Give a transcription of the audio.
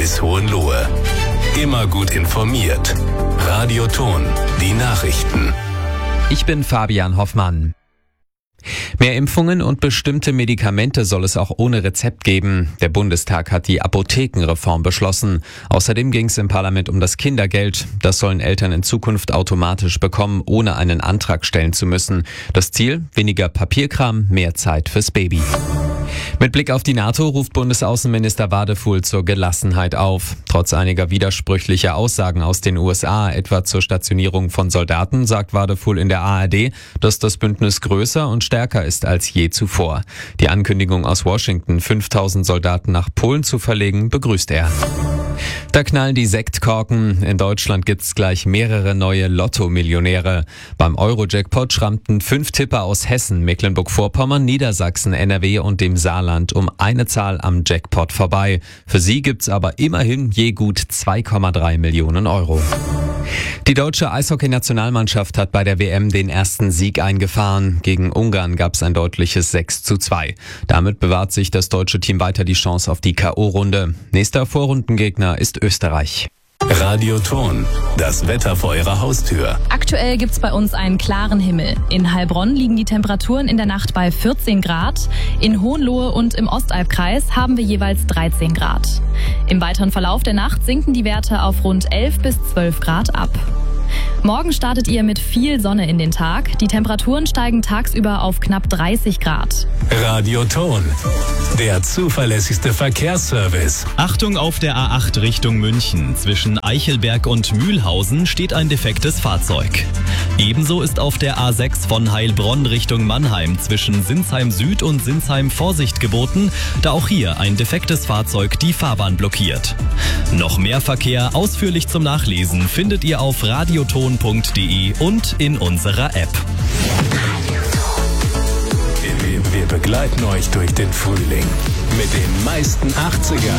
bis Hohenlohe. Immer gut informiert. Radio Ton, die Nachrichten. Ich bin Fabian Hoffmann. Mehr Impfungen und bestimmte Medikamente soll es auch ohne Rezept geben. Der Bundestag hat die Apothekenreform beschlossen. Außerdem ging es im Parlament um das Kindergeld. Das sollen Eltern in Zukunft automatisch bekommen, ohne einen Antrag stellen zu müssen. Das Ziel? Weniger Papierkram, mehr Zeit fürs Baby. Mit Blick auf die NATO ruft Bundesaußenminister Wadefuhl zur Gelassenheit auf. Trotz einiger widersprüchlicher Aussagen aus den USA, etwa zur Stationierung von Soldaten, sagt Wadefuhl in der ARD, dass das Bündnis größer und stärker ist als je zuvor. Die Ankündigung aus Washington, 5000 Soldaten nach Polen zu verlegen, begrüßt er. Da knallen die Sektkorken. In Deutschland gibt's gleich mehrere neue Lotto-Millionäre. Beim Euro-Jackpot schrammten 5 Tipper aus Hessen, Mecklenburg-Vorpommern, Niedersachsen, NRW und dem Saarland um eine Zahl am Jackpot vorbei. Für sie gibt's aber immerhin je gut 2,3 Millionen Euro. Die deutsche Eishockey-Nationalmannschaft hat bei der WM den ersten Sieg eingefahren. Gegen Ungarn gab's ein deutliches 6:2. Damit bewahrt sich das deutsche Team weiter die Chance auf die K.O.-Runde. Nächster Vorrundengegner ist Österreich. Radio Ton, das Wetter vor Ihrer Haustür. Aktuell gibt's bei uns einen klaren Himmel. In Heilbronn liegen die Temperaturen in der Nacht bei 14 Grad. In Hohenlohe und im Ostalbkreis haben wir jeweils 13 Grad. Im weiteren Verlauf der Nacht sinken die Werte auf rund 11 bis 12 Grad ab. Morgen startet ihr mit viel Sonne in den Tag. Die Temperaturen steigen tagsüber auf knapp 30 Grad. Radio Ton, der zuverlässigste Verkehrsservice. Achtung, auf der A8 Richtung München. Zwischen Eichelberg und Mühlhausen steht ein defektes Fahrzeug. Ebenso ist auf der A6 von Heilbronn Richtung Mannheim zwischen Sinsheim Süd und Sinsheim Vorsicht geboten, da auch hier ein defektes Fahrzeug die Fahrbahn blockiert. Noch mehr Verkehr ausführlich zum Nachlesen findet ihr auf radioton.de und in unserer App. Wir begleiten euch durch den Frühling mit den meisten 80er.